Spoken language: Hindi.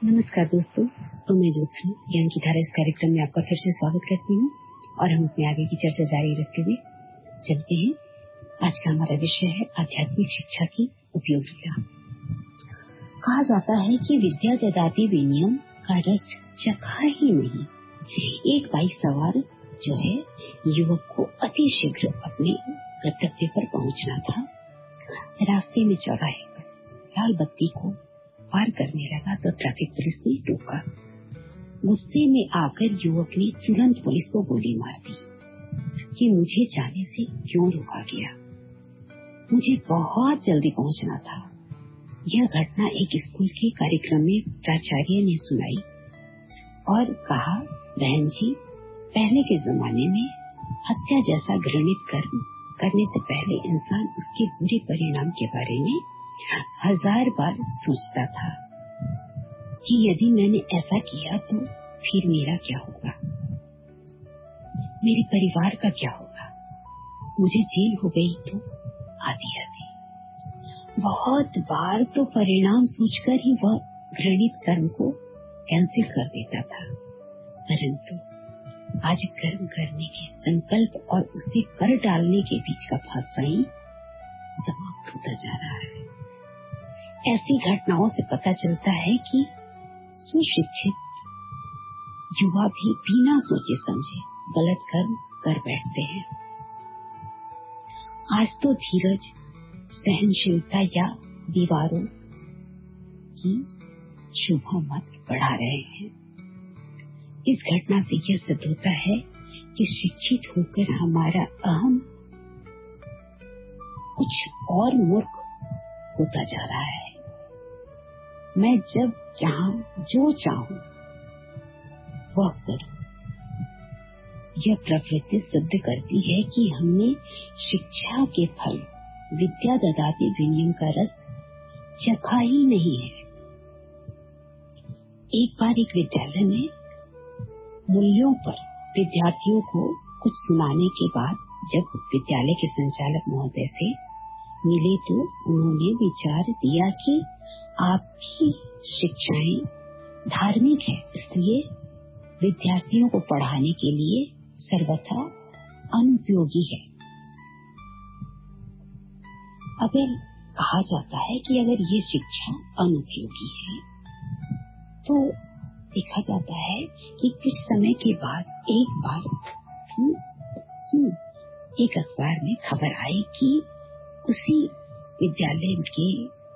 नमस्कार दोस्तों, तो मैं ज्योत्सना ज्ञान की धारा इस कार्यक्रम में आपका फिर से स्वागत करती हूँ और हम अपने आगे की चर्चा जारी रखते हुए चलते हैं। आज का हमारा विषय है आध्यात्मिक शिक्षा की उपयोगिता। कहा जाता है कि विद्या ददाति विनयम का रस चखा ही नहीं। एक बाइक सवार जो है युवक को अति शीघ्र अपने गंतव्य पर पहुंचना था। रास्ते में चौराहे पर लाल बत्ती को पार करने लगा तो ट्रैफिक पुलिस ने रोका। गुस्से में आकर युवक ने तुरंत पुलिस को गोली मार दी कि मुझे जाने से क्यों रोका गया, मुझे बहुत जल्दी पहुंचना था। यह घटना एक स्कूल के कार्यक्रम में प्राचार्य ने सुनाई और कहा, बहन जी, पहले के जमाने में हत्या जैसा घृणित कर्म करने से पहले इंसान उसके बुरे परिणाम के बारे में 1000 बार सोचता था कि यदि मैंने ऐसा किया तो फिर मेरा क्या होगा, मेरे परिवार का क्या होगा, मुझे जेल हो गई तो आदि आदि। बहुत बार तो परिणाम सोचकर ही वह घृणित कर्म को कैंसिल कर देता था। परंतु आज कर्म करने के संकल्प और उसे कर डालने के बीच का फासला ही समाप्त होता जा रहा है। ऐसी घटनाओं से पता चलता है कि सुशिक्षित युवा भी बिना सोचे समझे गलत कर्म कर बैठते हैं। आज तो धीरज, सहनशीलता या दीवारों की शोभा मत बढ़ा रहे हैं। इस घटना से यह सिद्ध होता है कि शिक्षित होकर हमारा अहम कुछ और मूर्ख होता जा रहा है। मैं जब जहाँ जो चाहूं वह करूं। यह प्रवृत्ति सिद्ध करती है कि हमने शिक्षा के फल विद्या ददाति विनयम का रस चखा ही नहीं है। एक बार एक विद्यालय में मूल्यों पर विद्यार्थियों को कुछ सुनाने के बाद जब विद्यालय के संचालक महोदय से मिले तो उन्होंने विचार दिया कि आपकी शिक्षाएं धार्मिक है, इसलिए विद्यार्थियों को पढ़ाने के लिए सर्वथा अनुपयोगी है। अगर कहा जाता है कि अगर ये शिक्षा अनुपयोगी है तो देखा जाता है कि कुछ समय के बाद एक बार एक अखबार में खबर आई कि उसी विद्यालय के